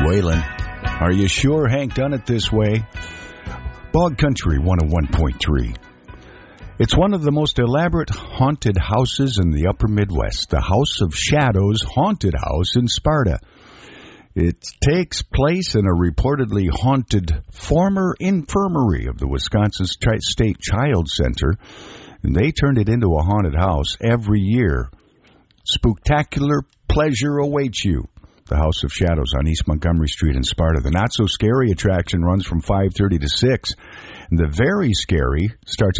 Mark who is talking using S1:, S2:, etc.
S1: Waylon, are you sure Hank done it this way? Bog Country 101.3. It's one of the most elaborate haunted houses in the upper Midwest, the House of Shadows Haunted House in Sparta. It takes place in a reportedly haunted former infirmary of the Wisconsin State Child Center, and they turned it into a haunted house every year. Spooktacular pleasure awaits you. The House of Shadows on East Montgomery Street in Sparta. The not-so-scary attraction runs from 5:30 to 6, and the very scary starts